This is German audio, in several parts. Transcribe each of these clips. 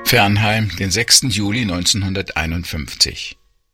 Fernheim, den 6. Juli 1951.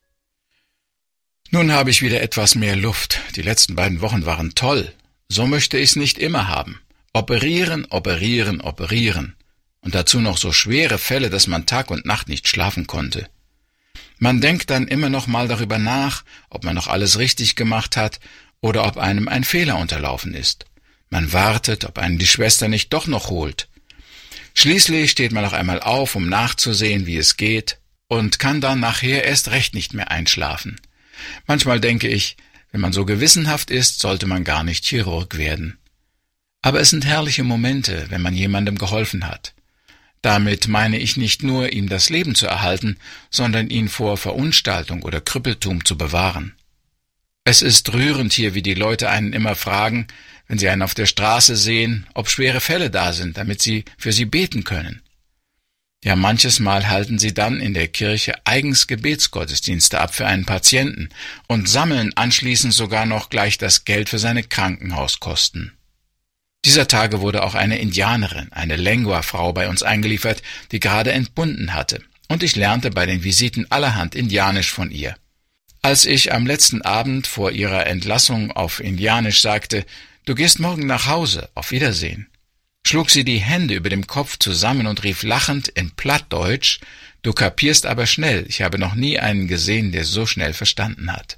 Nun habe ich wieder etwas mehr Luft. Die letzten beiden Wochen waren toll. So möchte ich's nicht immer haben. Operieren, operieren, operieren. Und dazu noch so schwere Fälle, dass man Tag und Nacht nicht schlafen konnte. Man denkt dann immer noch mal darüber nach, ob man noch alles richtig gemacht hat oder ob einem ein Fehler unterlaufen ist. Man wartet, ob einen die Schwester nicht doch noch holt. Schließlich steht man noch einmal auf, um nachzusehen, wie es geht, und kann dann nachher erst recht nicht mehr einschlafen. Manchmal denke ich, wenn man so gewissenhaft ist, sollte man gar nicht Chirurg werden. Aber es sind herrliche Momente, wenn man jemandem geholfen hat. Damit meine ich nicht nur, ihm das Leben zu erhalten, sondern ihn vor Verunstaltung oder Krüppeltum zu bewahren. Es ist rührend hier, wie die Leute einen immer fragen, wenn sie einen auf der Straße sehen, ob schwere Fälle da sind, damit sie für sie beten können. Ja, manches Mal halten sie dann in der Kirche eigens Gebetsgottesdienste ab für einen Patienten und sammeln anschließend sogar noch gleich das Geld für seine Krankenhauskosten. Dieser Tage wurde auch eine Indianerin, eine Lengua-Frau bei uns eingeliefert, die gerade entbunden hatte, und ich lernte bei den Visiten allerhand Indianisch von ihr. Als ich am letzten Abend vor ihrer Entlassung auf Indianisch sagte, »Du gehst morgen nach Hause, auf Wiedersehen«, schlug sie die Hände über dem Kopf zusammen und rief lachend in Plattdeutsch, »Du kapierst aber schnell, ich habe noch nie einen gesehen, der so schnell verstanden hat.«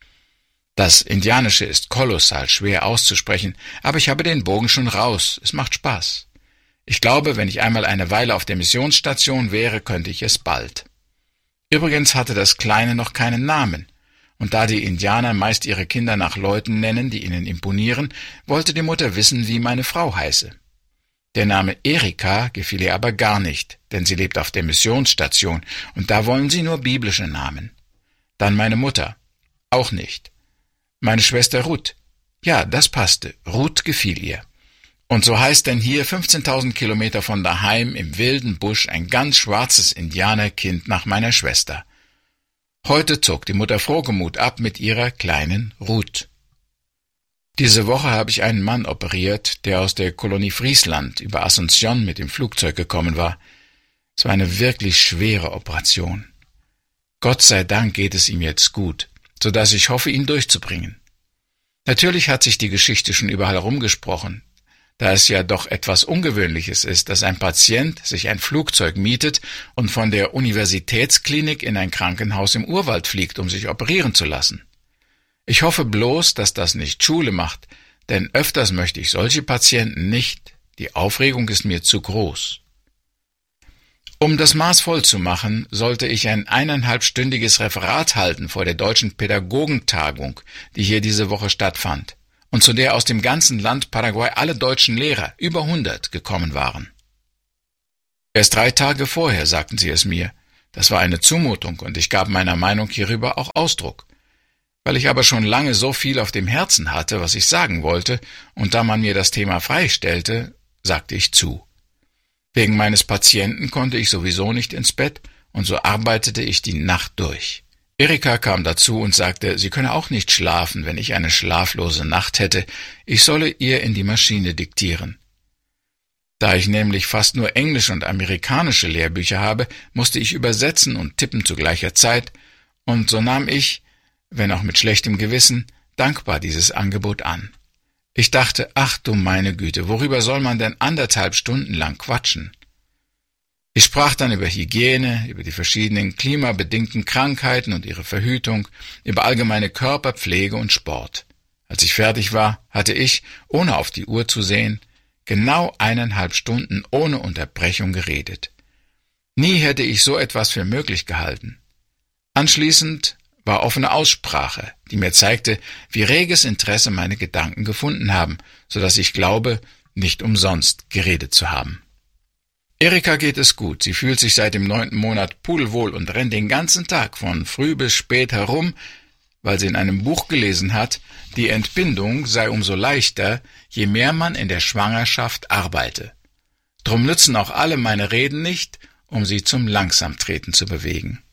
Das Indianische ist kolossal schwer auszusprechen, aber ich habe den Bogen schon raus, es macht Spaß. Ich glaube, wenn ich einmal eine Weile auf der Missionsstation wäre, könnte ich es bald. Übrigens hatte das Kleine noch keinen Namen. Und da die Indianer meist ihre Kinder nach Leuten nennen, die ihnen imponieren, wollte die Mutter wissen, wie meine Frau heiße. Der Name Erika gefiel ihr aber gar nicht, denn sie lebt auf der Missionsstation, und da wollen sie nur biblische Namen. Dann meine Mutter. Auch nicht. Meine Schwester Ruth. Ja, das passte. Ruth gefiel ihr. Und so heißt denn hier 15.000 Kilometer von daheim im wilden Busch ein ganz schwarzes Indianerkind nach meiner Schwester. Heute zog die Mutter frohgemut ab mit ihrer kleinen Ruth. Diese Woche habe ich einen Mann operiert, der aus der Kolonie Friesland über Asunción mit dem Flugzeug gekommen war. Es war eine wirklich schwere Operation. Gott sei Dank geht es ihm jetzt gut, so dass ich hoffe, ihn durchzubringen. Natürlich hat sich die Geschichte schon überall rumgesprochen, da es ja doch etwas Ungewöhnliches ist, dass ein Patient sich ein Flugzeug mietet und von der Universitätsklinik in ein Krankenhaus im Urwald fliegt, um sich operieren zu lassen. Ich hoffe bloß, dass das nicht Schule macht, denn öfters möchte ich solche Patienten nicht. Die Aufregung ist mir zu groß. Um das Maß voll zu machen, sollte ich ein 1,5-stündiges Referat halten vor der Deutschen Pädagogentagung, die hier diese Woche stattfand, und zu der aus dem ganzen Land Paraguay alle deutschen Lehrer, über 100, gekommen waren. Erst 3 Tage vorher sagten sie es mir. Das war eine Zumutung, und ich gab meiner Meinung hierüber auch Ausdruck. Weil ich aber schon lange so viel auf dem Herzen hatte, was ich sagen wollte, und da man mir das Thema freistellte, sagte ich zu. Wegen meines Patienten konnte ich sowieso nicht ins Bett, und so arbeitete ich die Nacht durch. Erika kam dazu und sagte, sie könne auch nicht schlafen, wenn ich eine schlaflose Nacht hätte, ich solle ihr in die Maschine diktieren. Da ich nämlich fast nur englische und amerikanische Lehrbücher habe, musste ich übersetzen und tippen zu gleicher Zeit, und so nahm ich, wenn auch mit schlechtem Gewissen, dankbar dieses Angebot an. Ich dachte, ach du meine Güte, worüber soll man denn 1,5 Stunden lang quatschen? Ich sprach dann über Hygiene, über die verschiedenen klimabedingten Krankheiten und ihre Verhütung, über allgemeine Körperpflege und Sport. Als ich fertig war, hatte ich, ohne auf die Uhr zu sehen, genau 1,5 Stunden ohne Unterbrechung geredet. Nie hätte ich so etwas für möglich gehalten. Anschließend war offene Aussprache, die mir zeigte, wie reges Interesse meine Gedanken gefunden haben, so dass ich glaube, nicht umsonst geredet zu haben. Erika geht es gut, sie fühlt sich seit dem 9. Monat pudelwohl und rennt den ganzen Tag von früh bis spät herum, weil sie in einem Buch gelesen hat, die Entbindung sei umso leichter, je mehr man in der Schwangerschaft arbeite. Drum nützen auch alle meine Reden nicht, um sie zum Langsamtreten zu bewegen.